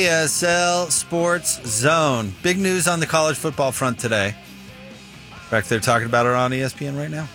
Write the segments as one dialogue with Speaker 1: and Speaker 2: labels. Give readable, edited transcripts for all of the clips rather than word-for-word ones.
Speaker 1: ESL Sports Zone. Big news on the college football front today. In fact, they're talking about it on ESPN right now.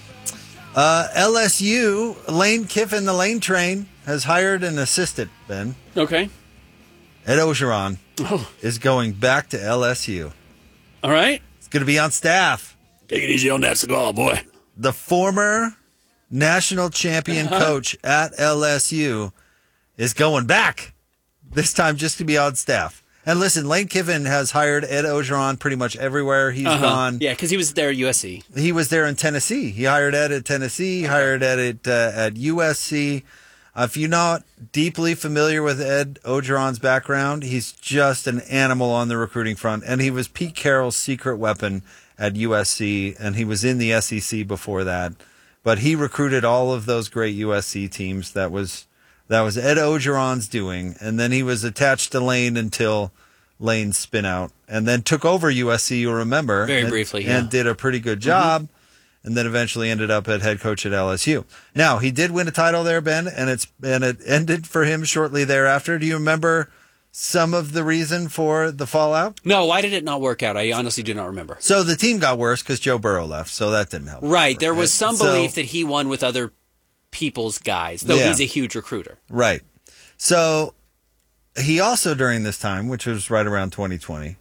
Speaker 1: LSU, Lane Kiffin, the Lane Train, has hired an assistant, Ben.
Speaker 2: Okay.
Speaker 1: Ed Ogeron is going back to LSU.
Speaker 2: All right.
Speaker 1: It's going to be on staff.
Speaker 2: Take it easy on that cigar, boy.
Speaker 1: The former national champion coach at LSU is going back. This time just to be on staff. And listen, Lane Kiffin has hired Ed Ogeron pretty much everywhere he's gone.
Speaker 2: Yeah, because he was there at USC.
Speaker 1: He was there in Tennessee. He hired Ed at Tennessee, hired Ed at USC. If you're not deeply familiar with Ed Ogeron's background, he's just an animal on the recruiting front. And he was Pete Carroll's secret weapon at USC, and he was in the SEC before that. But he recruited all of those great USC teams. That was Ed Ogeron's doing, and then he was attached to Lane until Lane's spin out, and then took over USC, you'll remember.
Speaker 2: Very briefly, yeah.
Speaker 1: And did a pretty good job, and then eventually ended up at head coach at LSU. Now, he did win a title there, Ben, and it ended for him shortly thereafter. Do you remember some of the reason for the fallout?
Speaker 2: No, why did it not work out? I honestly do not remember.
Speaker 1: So the team got worse because Joe Burrow left, so that didn't help.
Speaker 2: Right, there was some belief that he won with other people's guys, though he's a huge recruiter.
Speaker 1: Right. So he also, during this time, which was right around 2020,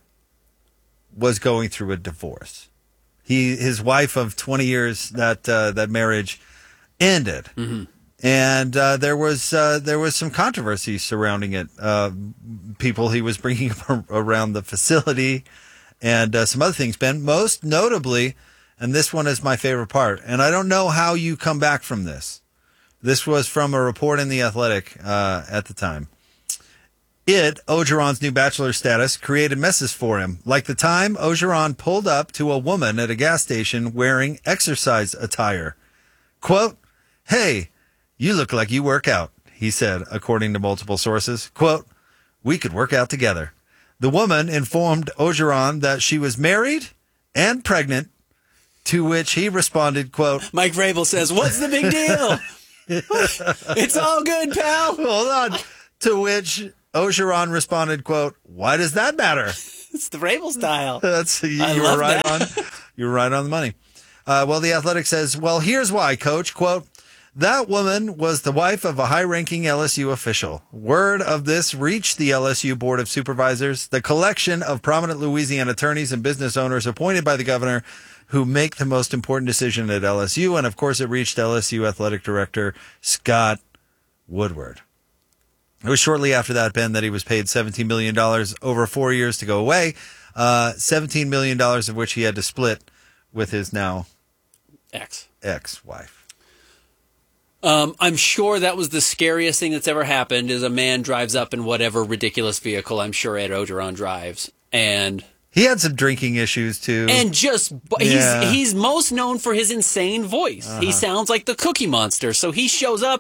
Speaker 1: was going through a divorce. His wife of 20 years, that marriage ended. Mm-hmm. And there was some controversy surrounding it. People he was bringing around the facility and some other things, Ben. Most notably, and this one is my favorite part, and I don't know how you come back from this. This was from a report in The Athletic at the time. Ogeron's new bachelor status, created messes for him. Like the time Ogeron pulled up to a woman at a gas station wearing exercise attire. Quote, "Hey, you look like you work out," he said, according to multiple sources. Quote, "We could work out together." The woman informed Ogeron that she was married and pregnant, to which he responded, quote,
Speaker 2: Mike Vrabel says, "What's the big deal?" It's all good, pal.
Speaker 1: Hold on. To which Ogeron responded, quote, "Why does that matter?"
Speaker 2: It's the Vrabel style.
Speaker 1: You were right on the money. Well, The Athletic says, "Well, here's why, coach." Quote, "That woman was the wife of a high-ranking LSU official. Word of this reached the LSU Board of Supervisors, the collection of prominent Louisiana attorneys and business owners appointed by the governor who make the most important decision at LSU. And, of course, it reached LSU Athletic Director Scott Woodward." It was shortly after that, Ben, that he was paid $17 million over 4 years to go away, $17 million of which he had to split with his now ex-wife.
Speaker 2: I'm sure that was the scariest thing that's ever happened, is a man drives up in whatever ridiculous vehicle I'm sure Ed Ogeron drives. And
Speaker 1: he had some drinking issues, too.
Speaker 2: And he's most known for his insane voice. He sounds like the Cookie Monster. So he shows up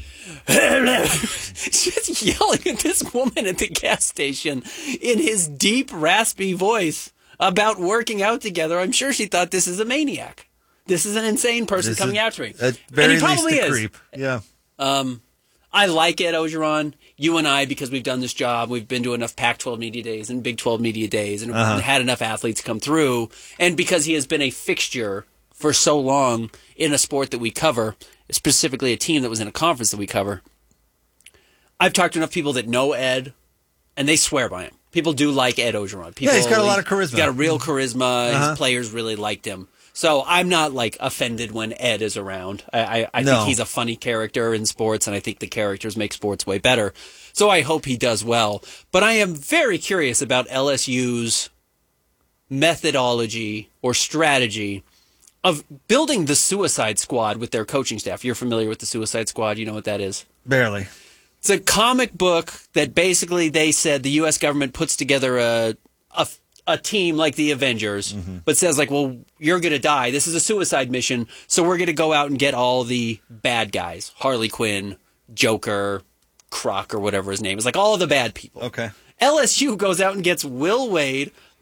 Speaker 2: just yelling at this woman at the gas station in his deep, raspy voice about working out together. I'm sure she thought, this is a maniac. This is an insane person coming after me.
Speaker 1: At very
Speaker 2: and he probably
Speaker 1: least a
Speaker 2: is.
Speaker 1: Creep. Yeah.
Speaker 2: I like Ed Ogeron. You and I, because we've done this job, we've been to enough Pac-12 media days and Big 12 media days and had enough athletes come through. And because he has been a fixture for so long in a sport that we cover, specifically a team that was in a conference that we cover, I've talked to enough people that know Ed, and they swear by him. People do like Ed Ogeron.
Speaker 1: He's got a lot of charisma.
Speaker 2: He's got a real charisma. His players really liked him. So I'm not offended when Ed is around. I think he's a funny character in sports, and I think the characters make sports way better. So I hope he does well. But I am very curious about LSU's methodology or strategy of building the Suicide Squad with their coaching staff. You're familiar with the Suicide Squad? You know what that is?
Speaker 1: Barely.
Speaker 2: It's a comic book that basically they said the U.S. government puts together a team like the Avengers, but says well, you're going to die. This is a suicide mission, so we're going to go out and get all the bad guys. Harley Quinn, Joker, Croc, or whatever his name is. All of the bad people.
Speaker 1: Okay.
Speaker 2: LSU goes out and gets Will Wade,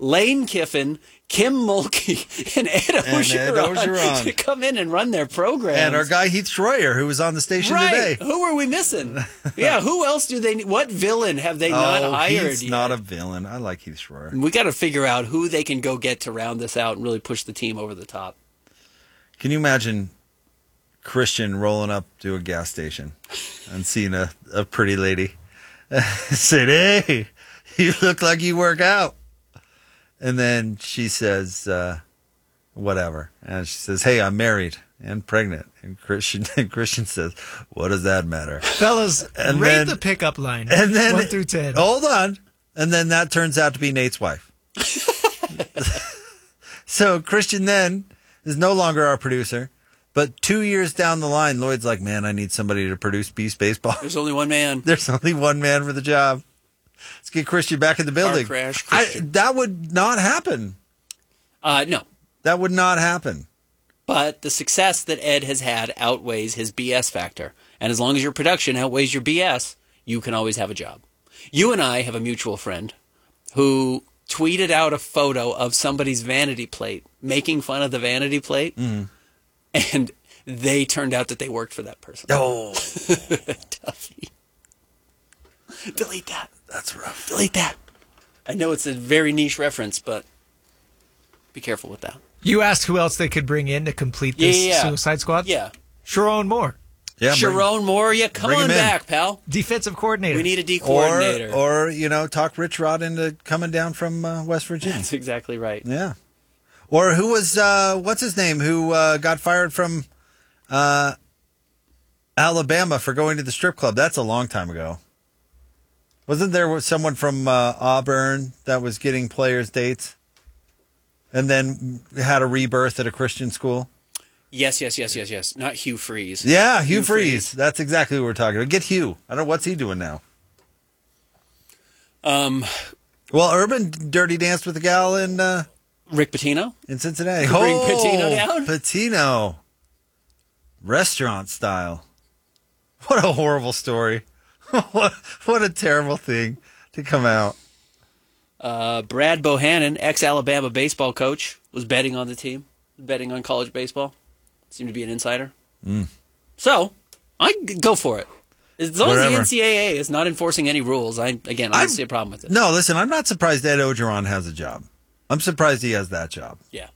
Speaker 2: Lane Kiffin, Kim Mulkey, and Ed Ogeron to come in and run their program.
Speaker 1: And our guy Heath Schroyer, who was on the station
Speaker 2: right.
Speaker 1: today.
Speaker 2: Who are we missing? Yeah, who else do they need? What villain have they not hired
Speaker 1: He's
Speaker 2: yet?
Speaker 1: not a villain. I like Heath Schroyer.
Speaker 2: We got to figure out who they can go get to round this out and really push the team over the top.
Speaker 1: Can you imagine Christian rolling up to a gas station and seeing a pretty lady? Said, hey, you look like you work out. And then she says, whatever. And she says, hey, I'm married and pregnant. And Christian says, what does that matter?
Speaker 3: Fellas, rate the pickup line.
Speaker 1: And then,
Speaker 3: 1 through 10.
Speaker 1: Hold on. And then that turns out to be Nate's wife. So Christian then is no longer our producer. But 2 years down the line, Lloyd's like, man, I need somebody to produce Beast Baseball.
Speaker 2: There's only one man.
Speaker 1: There's only one man for the job. Let's get Christian back in the building.
Speaker 2: Car crash, Christian.
Speaker 1: That would not happen.
Speaker 2: No.
Speaker 1: That would not happen.
Speaker 2: But the success that Ed has had outweighs his BS factor. And as long as your production outweighs your BS, you can always have a job. You and I have a mutual friend who tweeted out a photo of somebody's vanity plate, making fun of the vanity plate. Mm. And they turned out that they worked for that person.
Speaker 1: Oh.
Speaker 2: Duffy. Delete that.
Speaker 1: That's rough.
Speaker 2: Delete that. I know it's a very niche reference, but be careful with that.
Speaker 3: You asked who else they could bring in to complete this Suicide Squad?
Speaker 2: Yeah.
Speaker 3: Sharon Moore.
Speaker 1: Yeah,
Speaker 2: Sharon Moore, come on back, pal.
Speaker 3: Defensive coordinator.
Speaker 2: We need a D coordinator.
Speaker 1: Or talk Rich Rod into coming down from West Virginia.
Speaker 2: That's exactly right.
Speaker 1: Yeah. Or who was, what's his name, who got fired from Alabama for going to the strip club? That's a long time ago. Wasn't there someone from Auburn that was getting players' dates and then had a rebirth at a Christian school?
Speaker 2: Yes. Not Hugh Freeze.
Speaker 1: Yeah, Hugh Freeze. That's exactly what we're talking about. Get Hugh. I don't know what's he doing now. Well, Urban dirty danced with a gal in
Speaker 2: Rick Pitino
Speaker 1: in Cincinnati.
Speaker 2: Bring Pitino down.
Speaker 1: Pitino, restaurant style. What a horrible story. What a terrible thing to come out.
Speaker 2: Brad Bohannon, ex-Alabama baseball coach, was betting on the team, betting on college baseball. Seemed to be an insider. So, I go for it. As long as the NCAA is not enforcing any rules, I don't see a problem with it.
Speaker 1: No, listen, I'm not surprised Ed Ogeron has a job. I'm surprised he has that job.
Speaker 2: Yeah.